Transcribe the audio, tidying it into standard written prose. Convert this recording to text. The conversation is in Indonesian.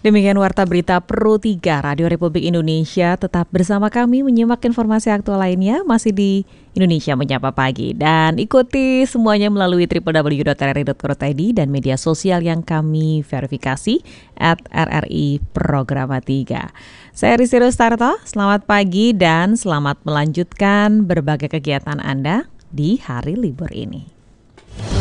Demikian Warta Berita Pro 3 Radio Republik Indonesia. Tetap bersama kami menyimak informasi aktual lainnya masih di Indonesia Menyapa Pagi. Dan ikuti semuanya melalui www.rri.co.id dan media sosial yang kami verifikasi @RRI Programa 3. Saya Rizky Rustarto, selamat pagi dan selamat melanjutkan berbagai kegiatan Anda di hari libur ini.